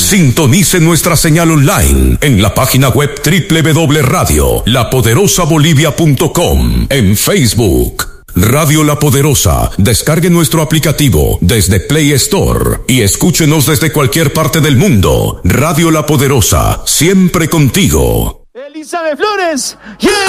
Sintonice nuestra señal online en la página web www.radiolapoderosabolivia.com, en Facebook Radio La Poderosa. Descargue nuestro aplicativo desde Play Store y escúchenos desde cualquier parte del mundo. Radio La Poderosa, siempre contigo. Elizabeth Flores, yeah.